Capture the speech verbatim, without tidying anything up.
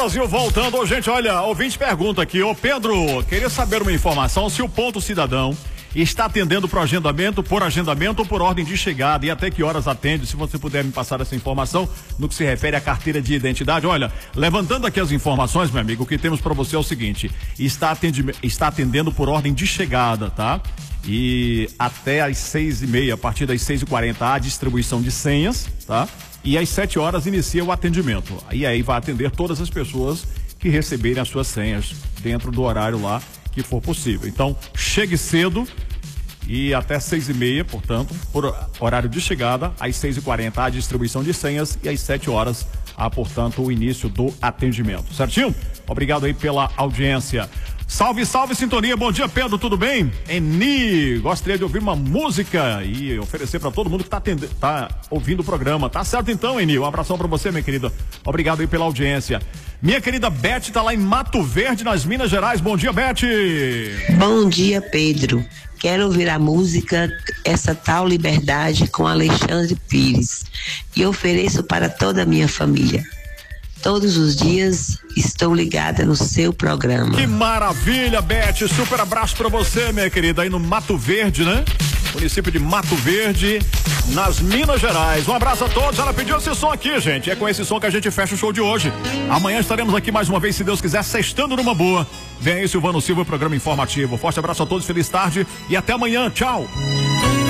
Brasil voltando. Ô, gente, olha, ouvinte pergunta aqui, ô Pedro, queria saber uma informação se o Ponto Cidadão está atendendo por agendamento, por agendamento ou por ordem de chegada, e até que horas atende, se você puder me passar essa informação no que se refere à carteira de identidade. Olha, levantando aqui as informações, meu amigo, o que temos para você é o seguinte: está, atendi, está atendendo por ordem de chegada, tá? E até às seis e meia, a partir das seis e quarenta, há distribuição de senhas, tá? E às sete horas inicia o atendimento. E aí vai atender todas as pessoas que receberem as suas senhas dentro do horário lá que for possível. Então, chegue cedo e até seis e meia, portanto, por horário de chegada, às seis e quarenta a distribuição de senhas e às sete horas há, portanto, o início do atendimento. Certinho? Obrigado aí pela audiência. Salve, salve, sintonia. Bom dia, Pedro, tudo bem? Eni, gostaria de ouvir uma música e oferecer para todo mundo que tá, atend... tá ouvindo o programa. Tá certo então, Eni? Um abração para você, minha querida. Obrigado aí pela audiência. Minha querida Beth tá lá em Mato Verde, nas Minas Gerais. Bom dia, Beth. Bom dia, Pedro. Quero ouvir a música Essa Tal Liberdade com Alexandre Pires e ofereço para toda a minha família. Todos os dias estou ligada no seu programa. Que maravilha, Beth. Super abraço pra você, minha querida, aí no Mato Verde, né? Município de Mato Verde, nas Minas Gerais. Um abraço a todos. Ela pediu esse som aqui, gente. É com esse som que a gente fecha o show de hoje. Amanhã estaremos aqui mais uma vez, se Deus quiser, sextando numa boa. Vem aí, Silvano Silva, programa informativo. Forte abraço a todos, feliz tarde e até amanhã. Tchau.